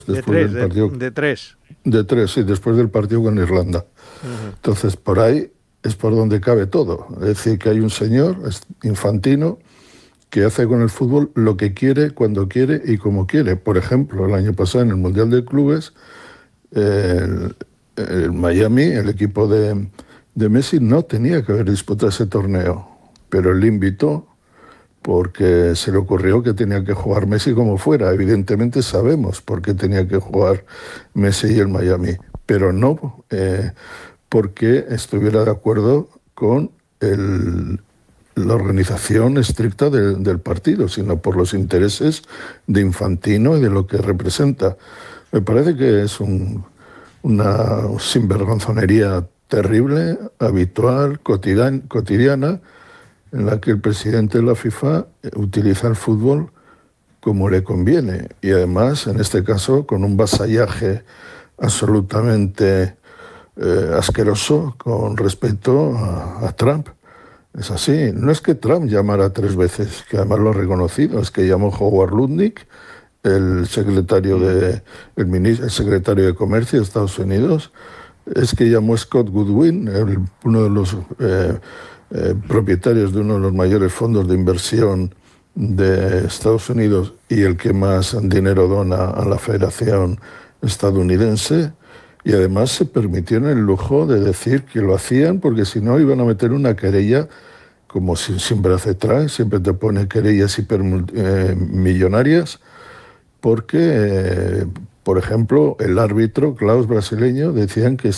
después del partido. De tres. De tres, sí, después del partido con Irlanda. Entonces, por ahí es por donde cabe todo. Es decir, que hay un señor, Infantino, que hace con el fútbol lo que quiere, cuando quiere y como quiere. Por ejemplo, el año pasado en el Mundial de Clubes, el Miami, el equipo de Messi, no tenía que haber disputado ese torneo, pero él le invitó porque se le ocurrió que tenía que jugar Messi como fuera. Evidentemente sabemos por qué tenía que jugar Messi y el Miami, pero no porque estuviera de acuerdo con la organización estricta del partido, sino por los intereses de Infantino y de lo que representa. Me parece que es una sinvergonzonería terrible, habitual, cotidiana, en la que el presidente de la FIFA utiliza el fútbol como le conviene y además, en este caso, con un vasallaje absolutamente asqueroso con respecto a Trump. Es así. No es que Trump llamara 3 veces, que además lo ha reconocido, es que llamó Howard Lutnick, el secretario el secretario de Comercio de Estados Unidos, es que llamó Scott Goodwin, uno de los propietarios de uno de los mayores fondos de inversión de Estados Unidos y el que más dinero dona a la Federación estadounidense, y además se permitieron el lujo de decir que lo hacían porque si no iban a meter una querella, como siempre hace Trump, siempre te pone querellas hipermillonarias, porque, por ejemplo, el árbitro, Klaus brasileño, decían que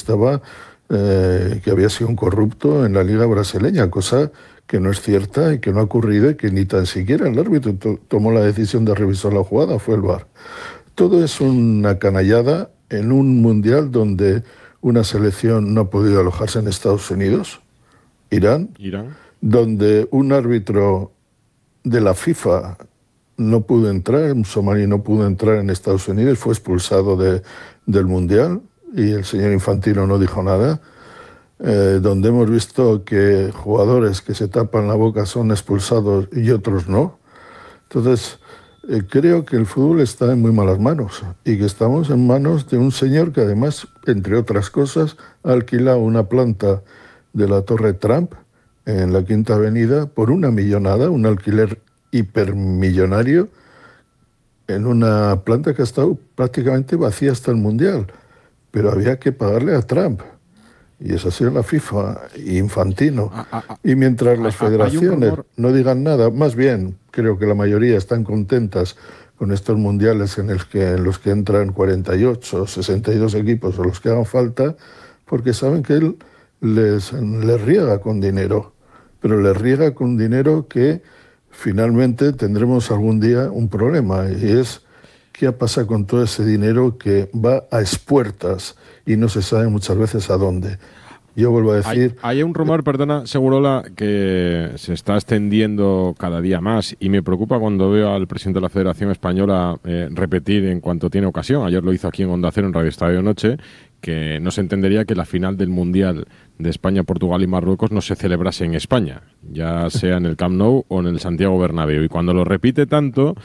que había sido un corrupto en la liga brasileña, cosa que no es cierta y que no ha ocurrido y que ni tan siquiera el árbitro tomó la decisión de revisar la jugada, fue el VAR. Todo es una canallada en un mundial donde una selección no ha podido alojarse en Estados Unidos, Irán, donde un árbitro de la FIFA no pudo entrar, un somalí no pudo entrar en Estados Unidos, fue expulsado del mundial y el señor Infantino no dijo nada, donde hemos visto que jugadores que se tapan la boca son expulsados y otros no. Entonces, creo que el fútbol está en muy malas manos y que estamos en manos de un señor que además, entre otras cosas, ha alquilado una planta de la Torre Trump en la Quinta Avenida por una millonada, un alquiler hipermillonario, en una planta que ha estado prácticamente vacía hasta el Mundial, pero había que pagarle a Trump. Y eso ha sido la FIFA y Infantino. Y mientras las federaciones no digan nada, más bien creo que la mayoría están contentas con estos mundiales en los que entran 48, 62 equipos o los que hagan falta, porque saben que él les riega con dinero, pero les riega con dinero que finalmente tendremos algún día un problema, y es qué pasa con todo ese dinero que va a expuertas y no se sabe muchas veces a dónde. Yo vuelvo a decir... Hay un rumor, perdona, Segurola, que se está extendiendo cada día más y me preocupa cuando veo al presidente de la Federación Española repetir en cuanto tiene ocasión. Ayer lo hizo aquí en Onda Cero, en Radio Estadio Noche, que no se entendería que la final del Mundial de España, Portugal y Marruecos no se celebrase en España, ya sea en el Camp Nou o en el Santiago Bernabéu. Y cuando lo repite tanto,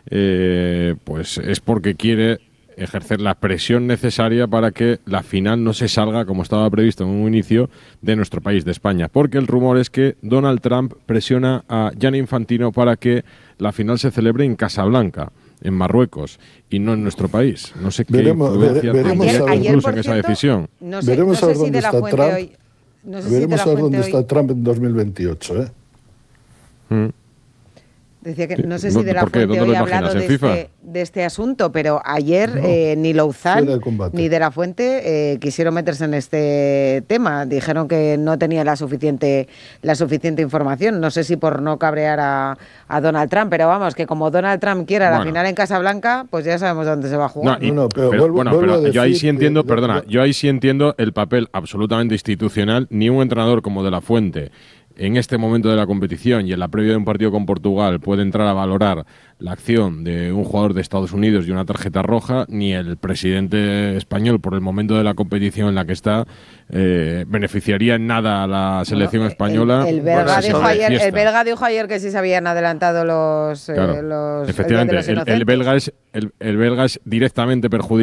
pues es porque quiere ejercer la presión necesaria para que la final no se salga, como estaba previsto en un inicio, de nuestro país, de España. Porque el rumor es que Donald Trump presiona a Gianni Infantino para que la final se celebre en Casablanca, en Marruecos, y no en nuestro país. No sé qué influencia tendría incluso en esa decisión. Veremos a ver dónde está Trump. Veremos a ver dónde está Trump en 2028, Decía que no sé si de la Fuente hoy ha hablado de este asunto, pero ayer ni Louzán ni de la Fuente quisieron meterse en este tema. Dijeron que no tenía la suficiente información. No sé si por no cabrear a Donald Trump, pero vamos, que como Donald Trump quiera la final en Casablanca, pues ya sabemos dónde se va a jugar. Pero yo ahí sí entiendo, yo ahí sí entiendo el papel absolutamente institucional. Ni un entrenador como de la Fuente en este momento de la competición y en la previa de un partido con Portugal puede entrar a valorar la acción de un jugador de Estados Unidos y una tarjeta roja, ni el presidente español, por el momento de la competición en la que está, beneficiaría en nada a la selección española. El belga dijo ayer que sí se habían adelantado los... Efectivamente, el belga es directamente perjudicial